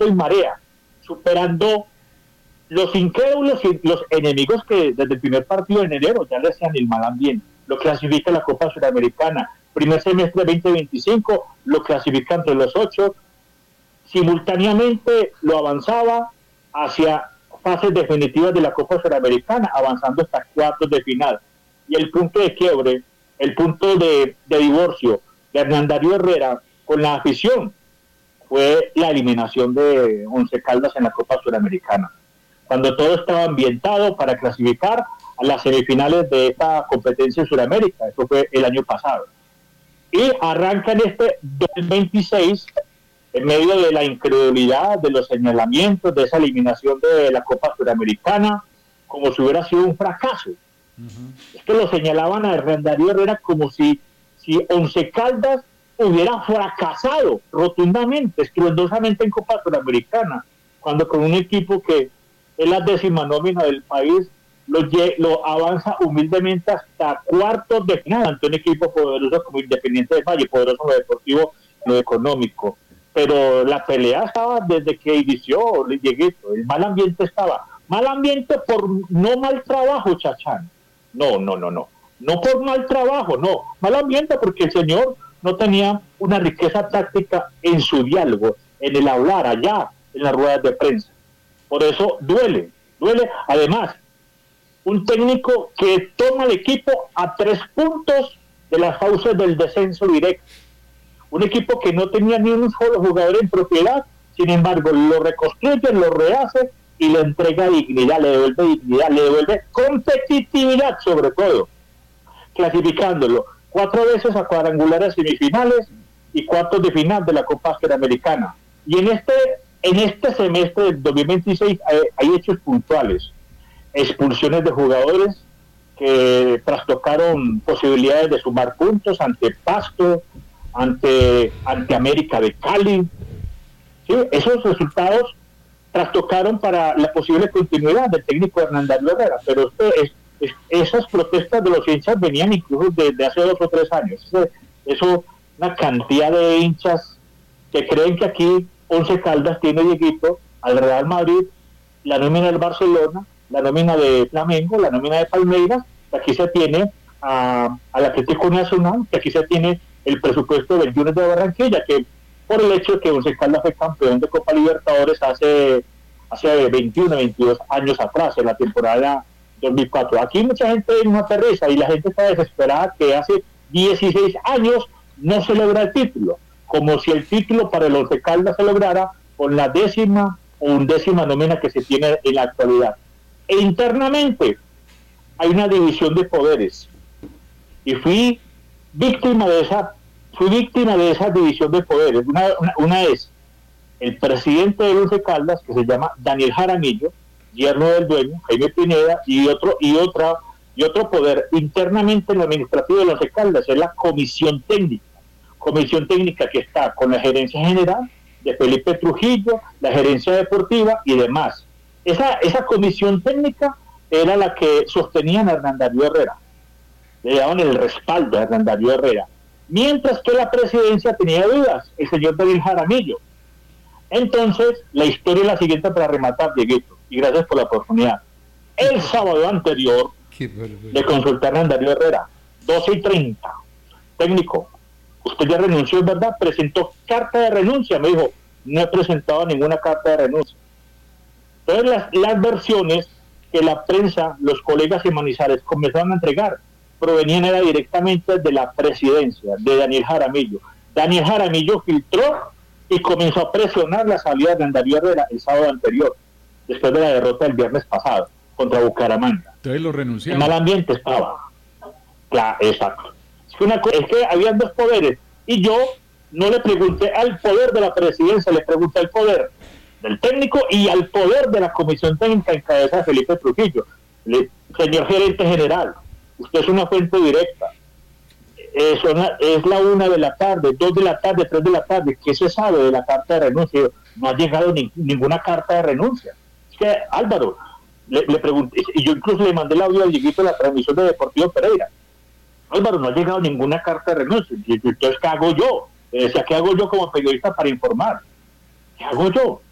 viento y marea, superando los incrédulos y los enemigos que desde el primer partido de enero ya le hacían el mal ambiente. Lo clasifica la Copa Suramericana. Primer semestre 2025 lo clasifica entre los 8. Simultáneamente lo avanzaba hacia fases definitivas de la Copa Suramericana, avanzando hasta cuartos de final. Y el punto de quiebre, el punto de divorcio de Hernán Darío Herrera con la afición fue la eliminación de Once Caldas en la Copa Suramericana, cuando todo estaba ambientado para clasificar a las semifinales de esta competencia en Sudamérica. Eso fue el año pasado. Y arranca en este 2026, en medio de la incredulidad, de los señalamientos, de esa eliminación de la Copa Suramericana, como si hubiera sido un fracaso. Es que lo señalaban a Hernán Darío Herrera como si Once Caldas hubiera fracasado rotundamente, estruendosamente en Copa Suramericana, cuando con un equipo que es la 10ª nómina del país, lo avanza humildemente hasta cuartos de final ante un equipo poderoso como Independiente del Valle, poderoso en lo deportivo, en lo económico. Pero la pelea estaba desde que inició Dieguito. El mal ambiente estaba. Mal ambiente por no mal trabajo, Chachán. No por mal trabajo, no. Mal ambiente porque el señor no tenía una riqueza táctica en su diálogo, en el hablar allá, en las ruedas de prensa. Por eso duele. Además, un técnico que toma el equipo a 3 puntos de las fauces del descenso directo. Un equipo que no tenía ni un solo jugador en propiedad, sin embargo, lo reconstruye, lo rehace y le entrega dignidad, le devuelve competitividad sobre todo, clasificándolo 4 veces a cuadrangulares semifinales y cuartos de final de la Copa Suramericana. Y en este semestre del 2026 hay hechos puntuales. Expulsiones de jugadores que trastocaron posibilidades de sumar puntos ante Pasto, ante América de Cali. ¿Sí? Esos resultados trastocaron para la posible continuidad del técnico Hernán Darío Herrera, pero esas protestas de los hinchas venían incluso desde hace 2 o 3 años. Eso, una cantidad de hinchas que creen que aquí Once Caldas tiene, Dieguito, al Real Madrid, la nómina del Barcelona, la nómina de Flamengo, la nómina de Palmeiras, que aquí se tiene al Atlético Nacional, que aquí se tiene el presupuesto del Junior de Barranquilla, que por el hecho de que Once Caldas fue campeón de Copa Libertadores hace 21, 22 años atrás, en la temporada 2004. Aquí mucha gente no aterriza y la gente está desesperada que hace 16 años no se logra el título, como si el título para el Once Caldas se lograra con la 10ª o 11ª nómina que se tiene en la actualidad. E internamente hay una división de poderes y fui víctima de esa división de poderes. Una es el presidente del Once Caldas, que se llama Daniel Jaramillo, yerno del dueño, Jaime Pineda, y otro poder internamente en lo administrativo del Once Caldas, es la comisión técnica que está con la gerencia general de Felipe Trujillo, la gerencia deportiva y demás. Esa comisión técnica era la que sostenían a Hernán Darío Herrera, le daban el respaldo a Hernán Darío Herrera, mientras que la presidencia tenía dudas, el señor Daniel Jaramillo. Entonces, la historia es la siguiente para rematar, Dieguito, y gracias por la oportunidad. El sábado anterior le consulté a Hernán Darío Herrera, 12:30, técnico, usted ya renunció, ¿verdad? Presentó carta de renuncia. Me dijo, no he presentado ninguna carta de renuncia. Entonces las versiones que la prensa, los colegas en Manizales comenzaron a entregar, provenían era directamente de la presidencia, de Daniel Jaramillo. Daniel Jaramillo filtró y comenzó a presionar la salida de Hernán Darío Herrera el sábado anterior, después de la derrota del viernes pasado contra Bucaramanga. Entonces lo renunciaron. El mal ambiente estaba. Claro, exacto. Es que habían 2 poderes y yo no le pregunté al poder de la presidencia, le pregunté al poder del técnico y al poder de la comisión técnica en cabeza de Felipe Trujillo. Señor gerente general, usted es una fuente directa, es la 1 de la tarde, 2 de la tarde, 3 de la tarde, ¿qué se sabe de la carta de renuncia? No ha llegado ninguna carta de renuncia. Es que Álvaro, le pregunté, y yo incluso le mandé el audio al Dieguito de la transmisión de Deportivo Pereira. Álvaro, no ha llegado ninguna carta de renuncia. Entonces, ¿qué hago yo? ¿Qué hago yo como periodista para informar? ¿Qué hago yo?